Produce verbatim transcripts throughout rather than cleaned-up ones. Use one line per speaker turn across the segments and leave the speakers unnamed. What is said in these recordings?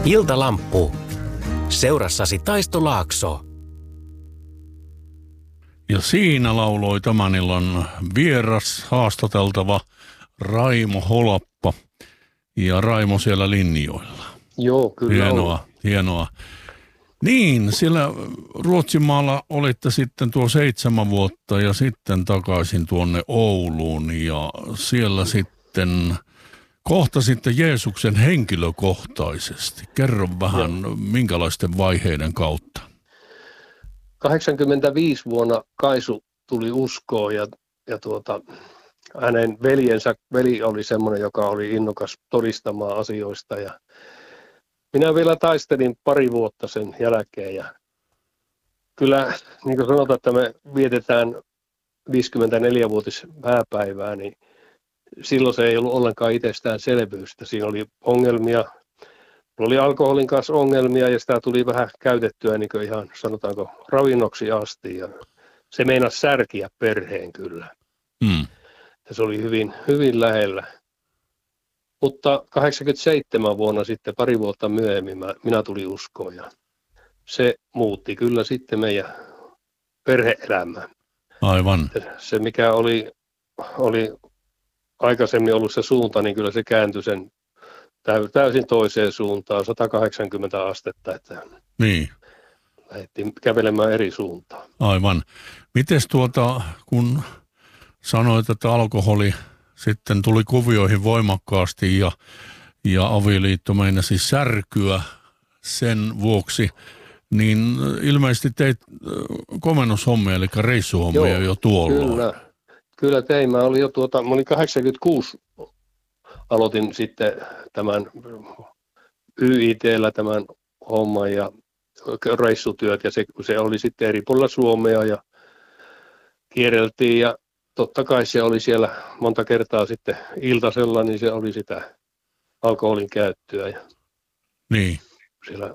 Iltalamppu. Seurassasi Taisto Laakso.
Ja siinä lauloi tämän illan vieras haastateltava Raimo Holappa. Ja Raimo siellä linjoilla.
Joo, kyllä
Hienoa,
on.
hienoa. Niin, siellä Ruotsimaalla olitte sitten tuo seitsemän vuotta ja sitten takaisin tuonne Ouluun. Ja siellä sitten kohtasitte Jeesuksen henkilökohtaisesti. Kerro vähän, Joo. minkälaisten vaiheiden kautta?
kahdeksankymmentäviisi vuonna Kaisu tuli uskoon ja, ja tuota, hänen veljensä, veli oli semmoinen, joka oli innokas todistamaan asioista. Ja minä vielä taistelin pari vuotta sen jälkeen. Ja kyllä, niin kuin sanotaan, että me vietetään viisikymmentäneljävuotis hääpäivää, niin silloin se ei ollut ollenkaan itsestäänselvyystä. Siinä oli ongelmia. Mulla oli alkoholin kanssa ongelmia ja sitä tuli vähän käytettyä niin kuin ihan sanotaanko ravinnoksi asti. Ja se meinasi särkiä perheen kyllä.
Mm.
Ja se oli hyvin, hyvin lähellä. Mutta kahdeksankymmentäseitsemän vuonna sitten, pari vuotta myöhemmin, mä, minä tulin uskoon ja se muutti kyllä sitten meidän perhe-elämää.
Aivan.
Se mikä oli, oli aikaisemmin ollut se suunta, niin kyllä se kääntyi sen täysin toiseen suuntaan, sata kahdeksankymmentä astetta, että
niin.
lähdettiin kävelemään eri suuntaan.
Aivan. Mites tuota, kun sanoit, että alkoholi sitten tuli kuvioihin voimakkaasti ja, ja avioliitto meinasi särkyä sen vuoksi, niin ilmeisesti teit komennushommia, eli reissuhommia Joo, jo tuolloin.
Kyllä, kyllä tein. Mä olin jo tuota, mä olin kahdeksankymmentäkuusi, aloitin sitten tämän Y I T:llä tämän homman ja reissutyöt ja se, se oli sitten eri puolilla Suomea ja kierreltiin ja totta kai se oli siellä monta kertaa sitten iltasella, niin se oli sitä alkoholin käyttöä. Ja
niin.
Siellä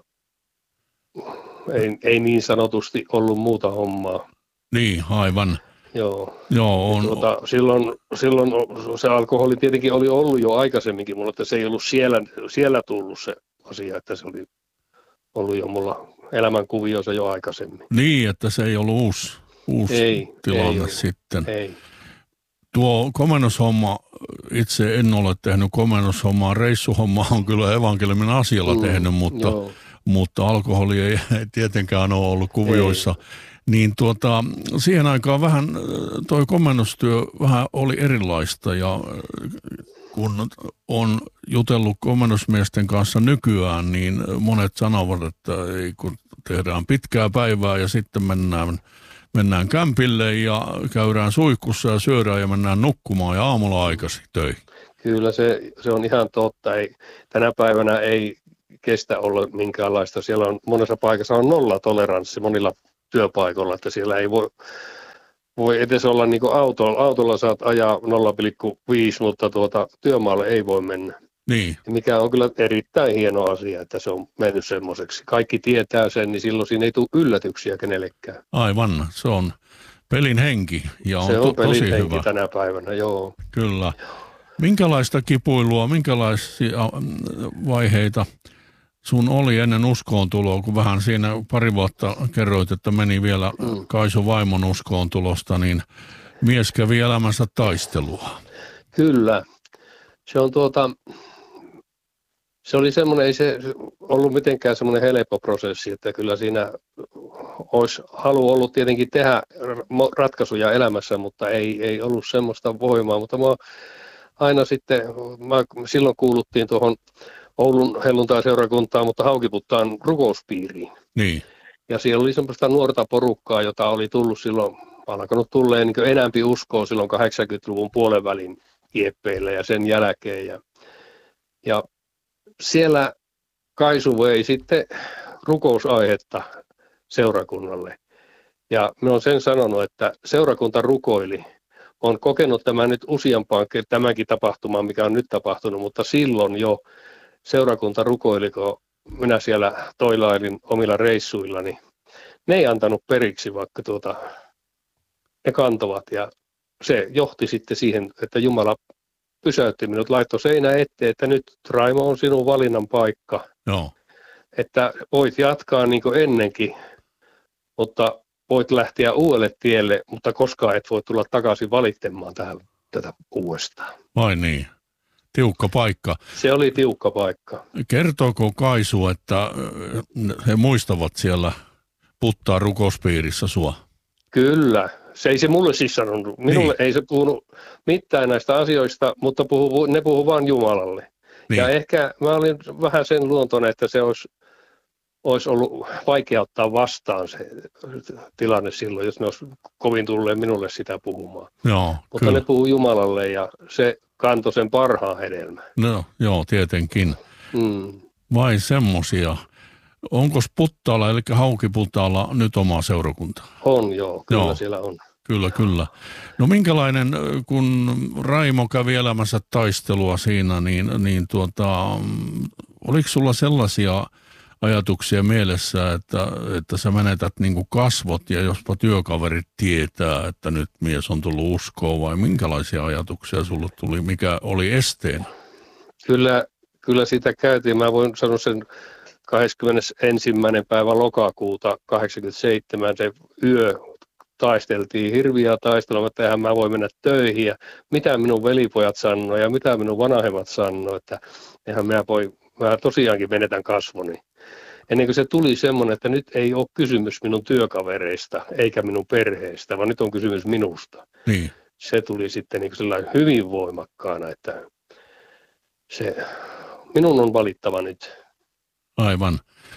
ei, ei niin sanotusti ollut muuta hommaa.
Niin, aivan.
Joo.
Joo on.
Tuota, silloin, silloin se alkoholi tietenkin oli ollut jo aikaisemminkin, mutta että se ei ollut siellä, siellä tullut se asia, että se oli ollut jo mulla elämänkuviossa jo aikaisemmin.
Niin, että se ei ollut uusi, uusi
ei,
tilanne
ei
sitten.
Ei.
Tuo komennushomma, itse en ole tehnyt komennushommaa, reissuhomma on kyllä evankeliumin asialla mm, tehnyt, mutta, mutta alkoholi ei tietenkään ole ollut kuvioissa. Ei. Niin tuota, siihen aikaan vähän toi komennustyö vähän oli erilaista ja kun on jutellut komennusmiesten kanssa nykyään, niin monet sanovat, että ei, kun tehdään pitkää päivää ja sitten mennään Mennään kämpille ja käydään suihkussa ja syödään ja mennään nukkumaan ja aamulla aikaisin töihin.
Kyllä se, se on ihan totta. Ei, tänä päivänä ei kestä olla minkäänlaista. Siellä on monessa paikassa on nolla toleranssi monilla työpaikoilla, että siellä ei voi, voi edes olla niin kuin autolla. Autolla saat ajaa nolla pilkku viisi, mutta tuota, työmaalle ei voi mennä.
Niin.
Mikä on kyllä erittäin hieno asia, että se on mennyt semmoiseksi. Kaikki tietää sen, niin silloin siinä ei tule yllätyksiä kenellekään.
Aivan, se on pelin henki ja on,
se on
to- tosi
pelin henki
hyvä.
tänä päivänä, joo.
Kyllä. Minkälaista kipuilua, minkälaisia vaiheita sun oli ennen uskoontuloa, kun vähän siinä pari vuotta kerroit, että meni vielä mm. Kaisu vaimon uskoontulosta, niin mies kävi elämänsä taistelua.
Kyllä. Se on tuota... Se oli semmoinen, ei se ollut mitenkään semmoinen helppo prosessi, että kyllä siinä olisi halu ollut tietenkin tehdä ratkaisuja elämässä, mutta ei, ei ollut semmoista voimaa. Mutta mä aina sitten, mä, silloin kuuluttiin tuohon Oulun helluntai-seurakuntaan, mutta Haukiputtaan rukouspiiriin.
Niin.
Ja siellä oli semmoista nuorta porukkaa, jota oli tullut silloin, alkanut tulleen niin enämpi uskoa silloin kahdeksankymmentäluvun puolen välin kieppeillä ja sen jälkeen. Ja, ja siellä Kaisu vei sitten rukousaihetta seurakunnalle. Ja minä olen sen sanonut, että seurakunta rukoili. Olen kokenut tämän nyt useampaan tämänkin tapahtumaan, mikä on nyt tapahtunut, mutta silloin jo seurakunta rukoili, kun minä siellä toilailin omilla reissuillani. Ne ei antanut periksi, vaikka tuota, ne kantovat. Ja se johti sitten siihen, että Jumala pysäytti minut, laittoi seinä eteen, että nyt Raimo on sinun valinnan paikka.
Joo.
että voit jatkaa niin kuin ennenkin, mutta voit lähteä uudelle tielle, mutta koskaan et voi tulla takaisin valittamaan tähän, tätä uudestaan.
Vai niin? Tiukka paikka.
Se oli tiukka paikka.
Kertooko Kaisu, että he muistavat siellä Puttaa rukouspiirissä sua?
Kyllä. Se ei se mulle siis sanonut. Minulle niin. Ei se puhunut mitään näistä asioista, mutta puhu, ne puhuu vain Jumalalle. Niin. Ja ehkä mä olin vähän sen luontoinen, että se olisi, olisi ollut vaikea ottaa vastaan se tilanne silloin, jos ne olisi kovin tulleet minulle sitä puhumaan.
Joo,
mutta
kyllä.
ne puhuu Jumalalle ja se kantoi sen parhaan hedelmän.
No, joo, tietenkin.
Mm.
Vai semmosia. Onko Puttaalla, eli Hauki-Puttaalla nyt oma seurakunta?
On joo, kyllä
joo.
Siellä on.
Kyllä, kyllä. No minkälainen, kun Raimo kävi elämänsä taistelua siinä, niin, niin tuota, oliko sulla sellaisia ajatuksia mielessä, että, että sä menetät niin kuin kasvot ja jospa työkaverit tietää, että nyt mies on tullut uskoon, vai minkälaisia ajatuksia sulle tuli, mikä oli esteenä?
Kyllä, kyllä sitä käytiin. Mä voin sanoa sen kahdeskymmenesensimmäinen päivä lokakuuta kahdeksankymmentäseitsemän, se yö taisteltiin hirviä taistelua, että eihän mä voi mennä töihin ja mitä minun velipojat sanoo ja mitä minun vanhemmat sanoo, että eihän mä voi, mä tosiaankin menetän kasvoni. Ennen kuin se tuli semmoinen, että nyt ei ole kysymys minun työkavereista eikä minun perheestä, vaan nyt on kysymys minusta.
Niin.
Se tuli sitten niin sellainen hyvin voimakkaana, että se, minun on valittava nyt.
Aivan.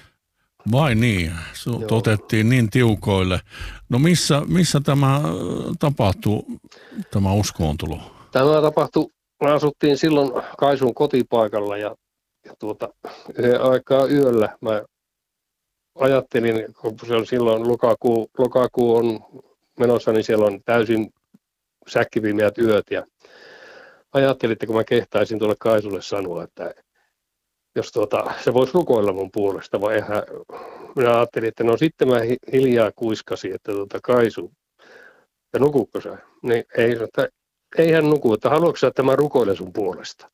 Vai niin, sut otettiin niin tiukoille. No missä, missä tämä tapahtui, tämä uskoontulo?
Tämä tapahtui, me asuttiin silloin Kaisun kotipaikalla ja, ja tuota, yhden aikaa yöllä mä ajattelin, kun se on silloin lokakuu, lokakuu on menossa, niin siellä on täysin säkkipimeät yöt ja ajattelin, että kun mä kehtaisin tuolle Kaisulle sanoa, että jos tuota, se voisi rukoilla mun puolesta, vai eihän, minä ajattelin, että no sitten mä hiljaa kuiskasin, että tuota Kaisu, ja nukukko sä? Niin ei, että ei hän nuku, että haluatko sä, että mä rukoilen sun puolesta?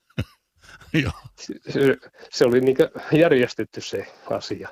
se, se oli niin järjestetty se asia.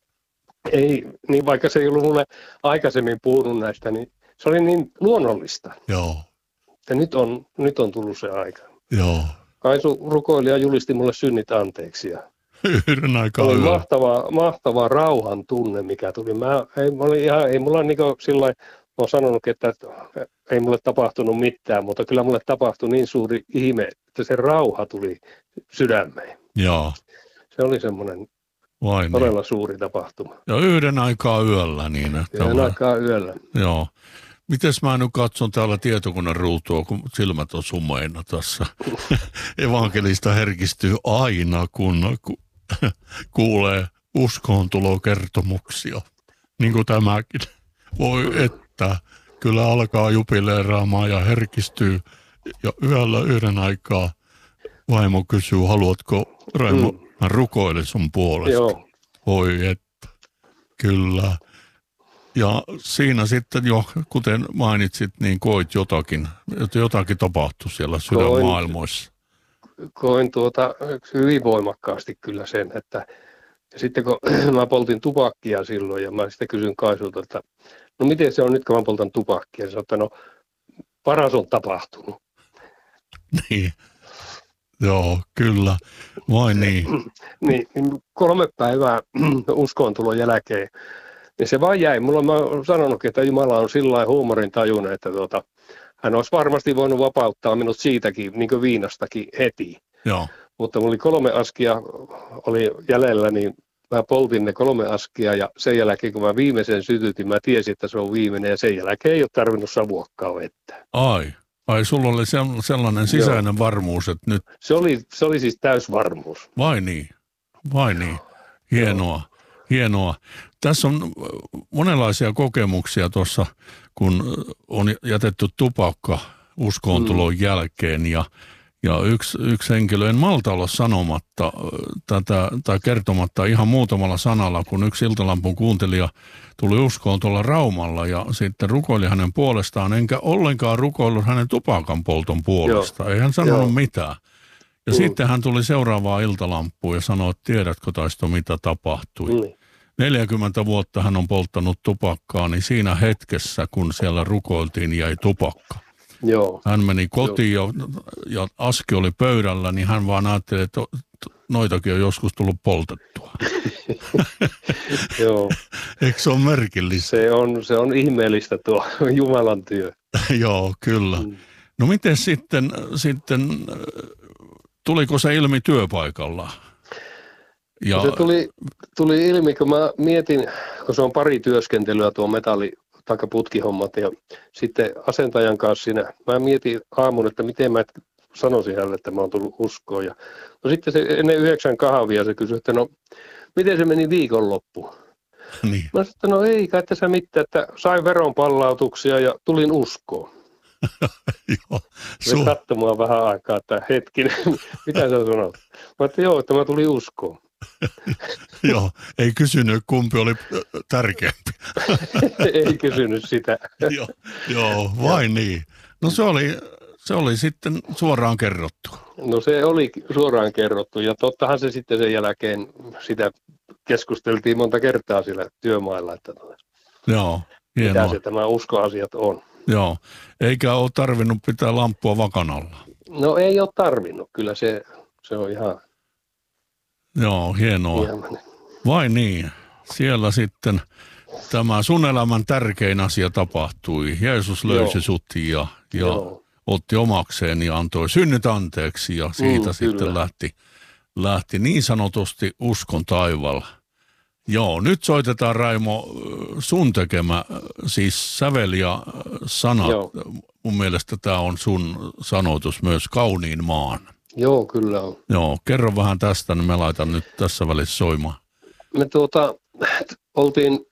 Ei, niin vaikka se ei ollut mulle aikaisemmin puhunut näistä, niin se oli niin luonnollista.
Joo.
Ja nyt on, nyt on tullut se aika.
Joo.
Kaisu rukoili ja julisti mulle synnit anteeksi.
Yhden aikaa
oli mahtava, mahtava rauhan tunne, mikä tuli. Mä, ei, mä olin ihan, ei mulla niin sillä lailla, mä oon sanonut, että ei mulle tapahtunut mitään, mutta kyllä mulle tapahtui niin suuri ihme, että se rauha tuli sydämeen.
Joo.
Se oli semmoinen
Vai
todella
niin.
suuri tapahtuma.
Ja yhden aikaa yöllä. Niin, että
yhden
mä...
aikaa yöllä.
Joo. Mites mä nyt katson täällä tietokoneen ruutua, kun silmät on sumeina tässä. Evankelista herkistyy aina, kun ku, kuulee uskoontulokertomuksia. Niin kuin tämäkin. Voi että, kyllä alkaa jubileeraamaan ja herkistyy. Ja yöllä yhden aikaa vaimo kysyy, haluatko Raimo, mm. mä rukoilen sun puolesta.
Joo.
Voi että, kyllä. Ja siinä sitten jo, kuten mainitsit, niin koit jotakin, jotakin tapahtui siellä sydänmaailmoissa.
Koin, koin tuota hyvin voimakkaasti kyllä sen, että sitten kun mä poltin tupakkia silloin ja mä sitten kysyn Kaisulta, että no miten se on nyt kun mä poltan tupakkia, ja sanoin, että no paras on tapahtunut.
Niin, joo, kyllä, vai niin.
niin, kolme päivää uskontulon jälkeen. Ja se vaan jäi. Mulla mä oon sanonutkin, että Jumala on sillä lailla huumorin tajuinen, että tuota, hän olisi varmasti voinut vapauttaa minut siitäkin, niin kuin viinastakin heti.
Joo.
Mutta mulla oli kolme askia oli jäljellä, niin mä poltin ne kolme askia ja sen jälkeen kun mä viimeisen sytytin, mä tiesin, että se on viimeinen ja sen jälkeen ei ole tarvinnut savuokkaa vettä.
Ai, ai sulla oli sellainen sisäinen Joo. varmuus, että nyt...
Se oli, se oli siis täysvarmuus.
Vai niin, vai niin. Hienoa. Joo. Hienoa. Tässä on monenlaisia kokemuksia tuossa, kun on jätetty tupakka uskoontulon mm. jälkeen ja, ja yksi, yksi henkilö, en malta olla sanomatta tätä tai kertomatta ihan muutamalla sanalla, kun yksi Iltalampun kuuntelija tuli uskoon tuolla Raumalla ja sitten rukoili hänen puolestaan, enkä ollenkaan rukoillut hänen tupakan polton puolesta. Joo. Ei hän sanonut Joo. mitään. Ja mm. sitten hän tuli seuraavaan iltalampuun ja sanoi, että tiedätkö Taisto, mitä tapahtui. Mm. neljäkymmentä vuotta hän on polttanut tupakkaa, niin siinä hetkessä, kun siellä rukoiltiin, jäi tupakka.
Joo.
Hän meni kotiin ja, ja aski oli pöydällä, niin hän vaan ajatteli, että noitakin on joskus tullut poltettua.
Joo.
Eikö se ole merkillistä?
Se on, se on ihmeellistä tuo Jumalan työ.
Joo, kyllä. Mm. No miten sitten, sitten, tuliko se ilmi työpaikalla?
Ja... No se tuli, tuli ilmi, kun mä mietin, kun se on pari työskentelyä tuo metalli- tai putkihommat ja sitten asentajan kanssa siinä, mä mietin aamun, että miten mä sanoisin hänelle, että mä oon tullut uskoon. Ja, no sitten se ennen yhdeksän kahvia se kysyi, että no miten se meni viikonloppu?
Niin.
Mä sanoin, että no ei kai tässä mitään, että sain veronpallautuksia ja tulin uskoon.
Joo.
Se katsoi mua vähän aikaa, että hetkinen, mitä sä sanot? Mä että joo, että mä tulin uskoon.
Joo, ei kysynyt kumpi oli tärkeämpi.
Ei kysynyt sitä.
Joo, joo, vain niin. No se oli, se oli sitten suoraan kerrottu.
No se oli suoraan kerrottu ja tottahan se sitten sen jälkeen sitä keskusteltiin monta kertaa siellä työmailla, että
joo, hienoa.
mitä se tämä uskoasiat on.
Joo, eikä ole tarvinnut pitää lamppua vakanalla.
No ei ole tarvinnut, kyllä se, se on ihan...
Joo, hienoa.
Hieman.
Vai niin, siellä sitten tämä sun elämän tärkein asia tapahtui. Jeesus löysi Joo. sut ja, ja otti omakseen ja antoi synnyt anteeksi ja siitä mm, sitten lähti, lähti niin sanotusti uskon taivalla. Joo, nyt soitetaan Raimo sun tekemä, siis sävel ja sanat. Joo. Mun mielestä tämä on sun sanotus myös Kauniin maan.
Joo, kyllä on.
Joo, kerro vähän tästä, niin mä laitan nyt tässä välissä soimaan.
Me tuota, oltiin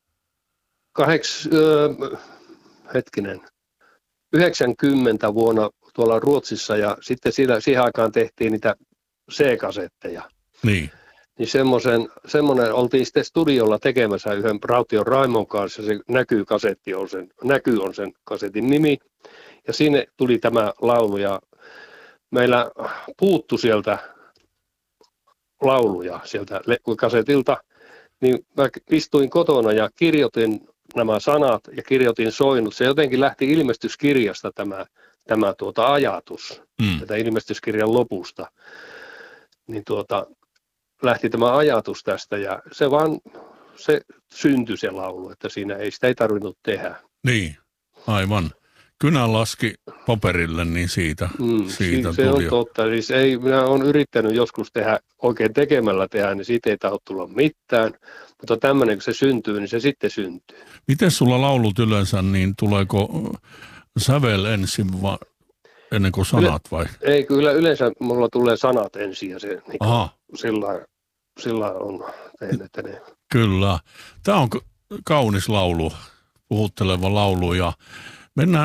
kaheks, öö, hetkinen, yhdeksänkymmentä vuonna tuolla Ruotsissa ja sitten siinä, siihen aikaan tehtiin niitä C-kasetteja.
Niin.
Niin semmoisen, semmoinen, oltiin sitten studiolla tekemässä yhden Raution Raimon kanssa, se näkyy kasetti on sen, näkyy on sen kasetin nimi. Ja sinne tuli tämä laulu ja meillä puuttu sieltä lauluja sieltä kasetilta, niin mä istuin kotona ja kirjoitin nämä sanat ja kirjoitin soinut. Se jotenkin lähti ilmestyskirjasta tämä, tämä tuota ajatus, mm. tätä ilmestyskirjan lopusta. Niin tuota, lähti tämä ajatus tästä ja se vaan, se syntyi se laulu, että siinä ei, sitä ei tarvinnut tehdä.
Niin, aivan. Kynä laski paperille, niin siitä,
mm,
siitä
se
tuli.
on totta. Siis ei, minä olen yrittänyt joskus tehdä, oikein tekemällä tehdä, niin siitä ei tahdo tulla mitään. Mutta tämmöinen, kun se syntyy, niin se sitten syntyy. Miten
sulla laulut yleensä, niin tuleeko sävel ensin vai ennen kuin sanat vai?
Ei, kyllä yleensä mulla tulee sanat ensin ja se niin sillä, sillä on tehnyt ne.
Kyllä. Tämä on kaunis laulu, puhutteleva laulu ja mennään